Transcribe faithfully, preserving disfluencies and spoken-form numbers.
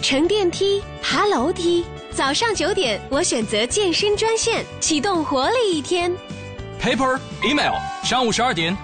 乘电梯、爬楼梯。早上九点，我选择健身专线，启动活力一天。 Paper, email， 上午十二点